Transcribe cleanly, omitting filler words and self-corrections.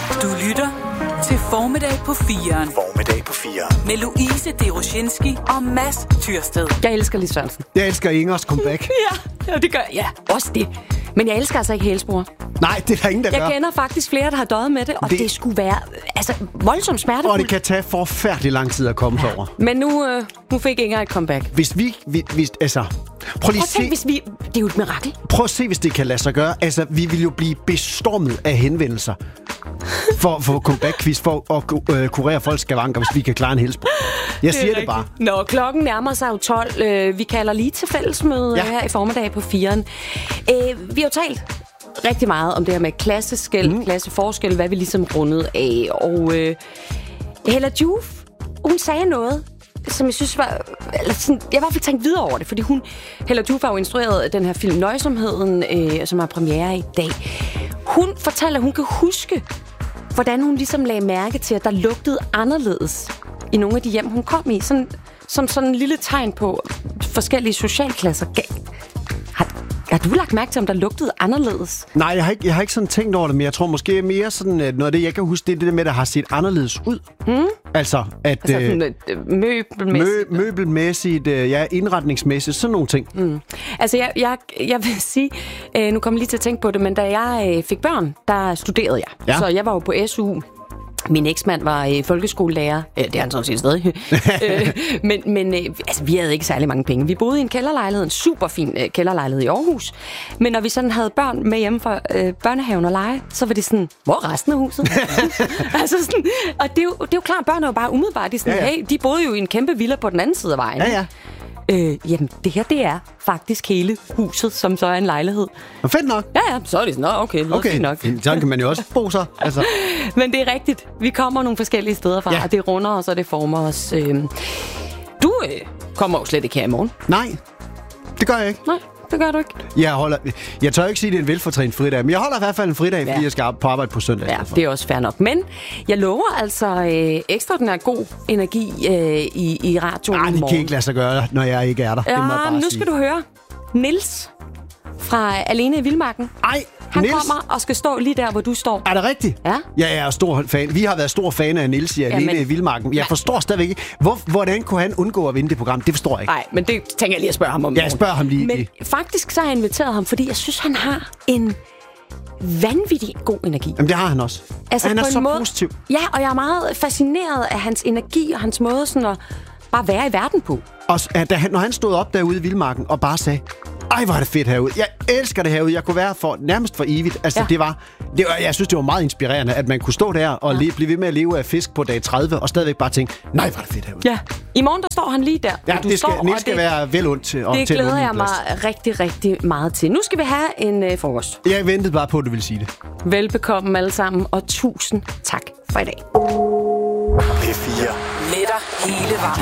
Du lytter til Formiddag på 4'eren. Formiddag på 4'eren. Med Louise Derosinski og Mads Tyrsted. Jeg elsker Lis Sørensen. Jeg elsker Ingers comeback. Ja, det gør jeg. Ja, også det. Men jeg elsker altså ikke hælspor. Nej, det er der ingen, der gør. Jeg kender faktisk flere, der har døjet med det, og det skulle være voldsomt smertefuldt. Og det kan tage forfærdelig lang tid at komme sig over. Men nu fik Inger et comeback. Hvis altså... Prøv lige at se, hvis vi... Det er jo et mirakel. Prøv at se, hvis det kan lade sig gøre. Altså, vi vil jo blive bestormet af henvendelser for comeback-quiz, for at kurere folks skavanker, hvis vi kan klare en hælspor. Jeg siger det bare. Nå, klokken nærmer sig jo 12. Vi kalder lige til fællesmøde her i Formiddag på 4'eren. Vi har jo talt rigtig meget om det her med klasseskel, klasseforskel, hvad vi ligesom rundede af. Og Hella Joof, hun sagde noget, som jeg synes var... Sådan, jeg i hvert fald tænkt videre over det, fordi Hella Joof har jo instrueret den her film Nøjsomheden, som har premiere i dag. Hun fortalte, at hun kan huske, hvordan hun ligesom lagde mærke til, at der lugtede anderledes i nogle af de hjem, hun kom i. Som sådan en lille tegn på forskellige socialklasser. Har du lagt mærke til, om der lugtede anderledes? Nej, jeg har ikke sådan tænkt over det, men jeg tror måske mere sådan, noget af det, jeg kan huske, det er det med, der har set anderledes ud. Altså, at... møbelmæssigt, indretningsmæssigt, sådan nogle ting. Altså, jeg vil sige, nu kommer jeg lige til at tænke på det, men da jeg fik børn, der studerede jeg. Ja. Så jeg var jo på SU. Min eksmand var folkeskolelærer. Det er han sådan set stadig. Men vi havde ikke særlig mange penge. Vi boede i en kælderlejlighed, en super fin kælderlejlighed i Aarhus. Men når vi sådan havde børn med hjemme fra børnehaven og lege, så var det sådan, hvor er resten af huset? Altså sådan, og det er jo klart, børn er jo bare umiddelbart. Hey, de boede jo i en kæmpe villa på den anden side af vejen. Ja. Jamen, det her, det er faktisk hele huset, som så er en lejlighed. Og fedt nok. Ja, så er det sådan, okay, fint nok. Sådan kan man jo også bo så. Altså. Men det er rigtigt. Vi kommer nogle forskellige steder fra, og det runder os, og det former os. Du kommer jo slet ikke her i morgen. Nej, det gør jeg ikke. Nej, det gør du ikke. Jeg tør ikke sige, det er en velfortrænet fridag, men jeg holder i hvert fald en fridag, fordi jeg skal på arbejde på søndag. Ja, det er også fair nok. Men jeg lover altså ekstraordinær god energi i radioen i morgen. Nej, det kan ikke lade sig gøre, når jeg ikke er der. Ja, det må jeg bare nu sige. skal du høre. Niels fra Alene i Vildmarken. Han kommer og skal stå lige der, hvor du står. Er det rigtigt? Ja. Jeg er stor fan. Vi har været stor fan af Niels i Alene i Vildmarken. Jeg forstår stadigvæk ikke, hvordan kunne han undgå at vinde det program? Det forstår jeg ikke. Nej, men det tænker jeg lige at spørge ham om. Ja, jeg spørger ham lige. Men faktisk så har jeg inviteret ham, fordi jeg synes, han har en vanvittig god energi. Jamen, det har han også. Altså, han er så positiv. Ja, og jeg er meget fascineret af hans energi og hans måde sådan at bare være i verden på. Og når han stod op derude i Vildmarken og bare sagde, ej, hvor er det fedt herude. Jeg elsker det herude. Jeg kunne være nærmest for evigt. Altså, jeg synes, det var meget inspirerende, at man kunne stå der og blive ved med at leve af fisk på dag 30, og stadigvæk bare tænke, nej, hvor er det fedt herude. Ja. I morgen, der står han lige der. Ja, Niels skal være vel ondt til. Det glæder jeg mig rigtig, rigtig meget til. Nu skal vi have en frokost. Jeg ventede bare på, at du ville sige det. Velbekomme alle sammen, og tusind tak for i dag. P4. Med dig hele vejen.